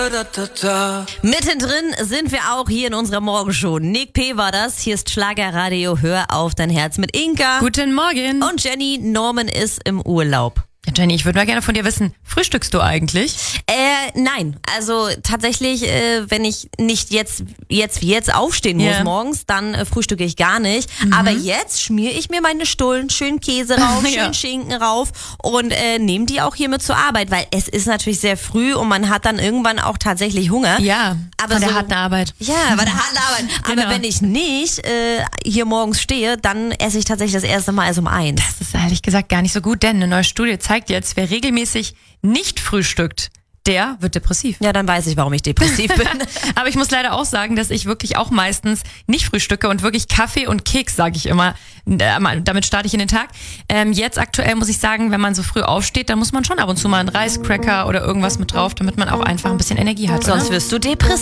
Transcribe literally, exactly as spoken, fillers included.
Mittendrin sind wir auch hier in unserer Morgenshow. Nick P. war das. Hier ist Schlagerradio. Hör auf dein Herz mit Inka. Guten Morgen. Und Jenny. Norman ist im Urlaub. Ja, Jenny, ich würde mal gerne von dir wissen, frühstückst du eigentlich? Äh, nein. Also tatsächlich, äh, wenn ich nicht jetzt, jetzt wie jetzt aufstehen muss Yeah. morgens, dann äh, frühstücke ich gar nicht. Mhm. Aber jetzt schmiere ich mir meine Stullen, schön Käse rauf, schön Ja. Schinken rauf und äh, nehme die auch hier mit zur Arbeit, weil es ist natürlich sehr früh und man hat dann irgendwann auch tatsächlich Hunger. Ja, aber von der so, harten Arbeit. Ja, bei der harten Arbeit. Genau. Aber wenn ich nicht äh, hier morgens stehe, dann esse ich tatsächlich das erste Mal erst um eins. Das ist ehrlich gesagt gar nicht so gut, denn eine neue Studie zeigt jetzt, wer regelmäßig nicht frühstückt, der wird depressiv. Ja, dann weiß ich, warum ich depressiv bin. Aber ich muss leider auch sagen, dass ich wirklich auch meistens nicht frühstücke und wirklich Kaffee und Keks, sage ich immer. Äh, damit starte ich in den Tag. Ähm, jetzt aktuell muss ich sagen, wenn man so früh aufsteht, dann muss man schon ab und zu mal einen Reiscracker oder irgendwas mit drauf, damit man auch einfach ein bisschen Energie hat. Sonst wirst du depressiv.